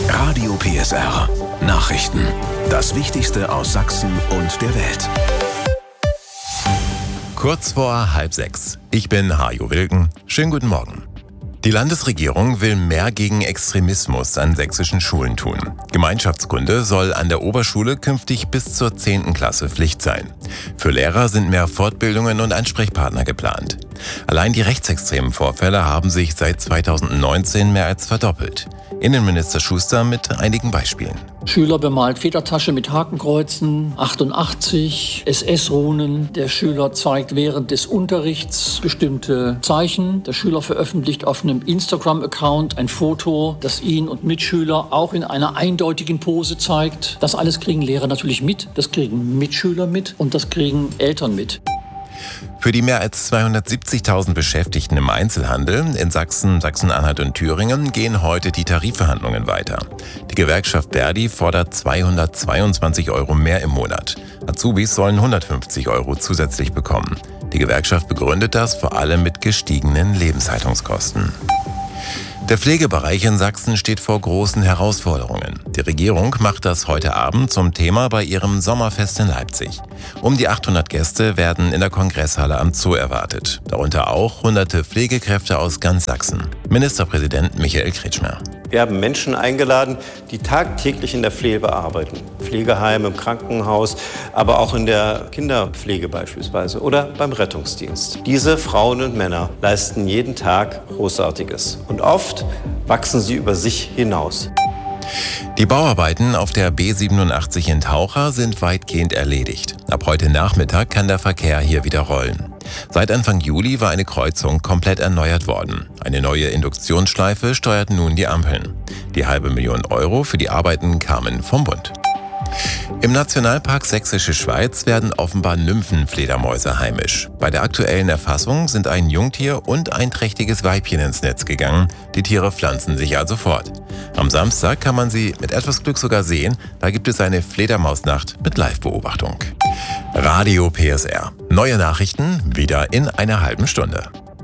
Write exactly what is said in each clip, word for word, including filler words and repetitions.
Radio P S R. Nachrichten. Das Wichtigste aus Sachsen und der Welt. Kurz vor halb sechs. Ich bin Hajo Wilken. Schönen guten Morgen. Die Landesregierung will mehr gegen Extremismus an sächsischen Schulen tun. Gemeinschaftskunde soll an der Oberschule künftig bis zur zehnten Klasse Pflicht sein. Für Lehrer sind mehr Fortbildungen und Ansprechpartner geplant. Allein die rechtsextremen Vorfälle haben sich seit zweitausendneunzehn mehr als verdoppelt. Innenminister Schuster mit einigen Beispielen. Schüler bemalt Federtasche mit Hakenkreuzen, achtundachtzig, S S-Runen. Der Schüler zeigt während des Unterrichts bestimmte Zeichen. Der Schüler veröffentlicht auf einem Instagram-Account ein Foto, das ihn und Mitschüler auch in einer eindeutigen Pose zeigt. Das alles kriegen Lehrer natürlich mit, das kriegen Mitschüler mit und das kriegen Eltern mit. Für die mehr als zweihundertsiebzigtausend Beschäftigten im Einzelhandel in Sachsen, Sachsen-Anhalt und Thüringen gehen heute die Tarifverhandlungen weiter. Die Gewerkschaft Verdi fordert zweihundertzweiundzwanzig Euro mehr im Monat. Azubis sollen hundertfünfzig Euro zusätzlich bekommen. Die Gewerkschaft begründet das vor allem mit gestiegenen Lebenshaltungskosten. Der Pflegebereich in Sachsen steht vor großen Herausforderungen. Die Regierung macht das heute Abend zum Thema bei ihrem Sommerfest in Leipzig. Um die achthundert Gäste werden in der Kongresshalle am Zoo erwartet. Darunter auch hunderte Pflegekräfte aus ganz Sachsen. Ministerpräsident Michael Kretschmer. Wir haben Menschen eingeladen, die tagtäglich in der Pflege arbeiten. Pflegeheim, im Krankenhaus, aber auch in der Kinderpflege beispielsweise oder beim Rettungsdienst. Diese Frauen und Männer leisten jeden Tag Großartiges. Und oft wachsen sie über sich hinaus. Die Bauarbeiten auf der B siebenundachtzig in Taucher sind weitgehend erledigt. Ab heute Nachmittag kann der Verkehr hier wieder rollen. Seit Anfang Juli war eine Kreuzung komplett erneuert worden. Eine neue Induktionsschleife steuert nun die Ampeln. Die halbe Million Euro für die Arbeiten kamen vom Bund. Im Nationalpark Sächsische Schweiz werden offenbar Nymphenfledermäuse heimisch. Bei der aktuellen Erfassung sind ein Jungtier und ein trächtiges Weibchen ins Netz gegangen. Die Tiere pflanzen sich also fort. Am Samstag kann man sie mit etwas Glück sogar sehen. Da gibt es eine Fledermausnacht mit Live-Beobachtung. Radio P S R. Neue Nachrichten wieder in einer halben Stunde.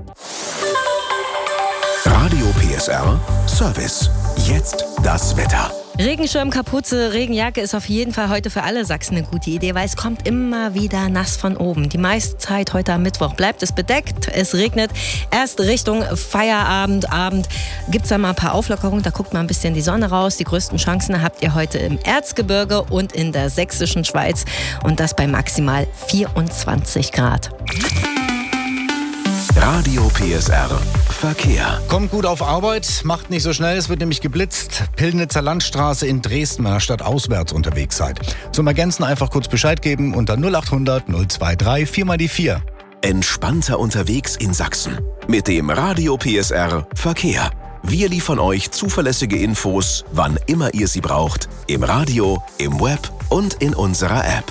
Radio P S R Service. Jetzt das Wetter. Regenschirm, Kapuze, Regenjacke ist auf jeden Fall heute für alle Sachsen eine gute Idee, weil es kommt immer wieder nass von oben. Die meiste Zeit heute am Mittwoch bleibt es bedeckt, es regnet. Erst Richtung Feierabend, Abend gibt es da mal ein paar Auflockerungen, da guckt mal ein bisschen die Sonne raus. Die größten Chancen habt ihr heute im Erzgebirge und in der sächsischen Schweiz und das bei maximal vierundzwanzig Grad. Radio P S R Verkehr. Kommt gut auf Arbeit, macht nicht so schnell, es wird nämlich geblitzt. Pillnitzer Landstraße in Dresden, wenn ihr statt auswärts unterwegs seid. Zum Ergänzen einfach kurz Bescheid geben unter null achthundert null dreiundzwanzig vier mal die vier. Entspannter unterwegs in Sachsen. Mit dem Radio P S R Verkehr. Wir liefern euch zuverlässige Infos, wann immer ihr sie braucht. Im Radio, im Web und in unserer App.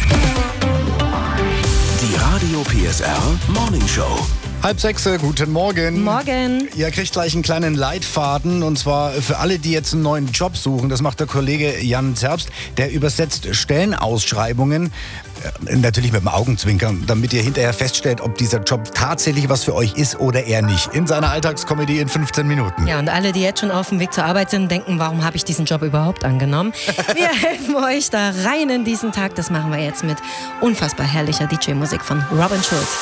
Die Radio P S R Morning Show. Halb sechs, guten Morgen. Morgen. Ihr kriegt gleich einen kleinen Leitfaden und zwar für alle, die jetzt einen neuen Job suchen. Das macht der Kollege Jan Zerbst. Der übersetzt Stellenausschreibungen, äh, natürlich mit dem Augenzwinkern, damit ihr hinterher feststellt, ob dieser Job tatsächlich was für euch ist oder eher nicht. In seiner Alltagskomödie in fünfzehn Minuten. Ja, und alle, die jetzt schon auf dem Weg zur Arbeit sind, denken, warum habe ich diesen Job überhaupt angenommen? Wir helfen euch da rein in diesen Tag. Das machen wir jetzt mit unfassbar herrlicher D J-Musik von Robin Schulz.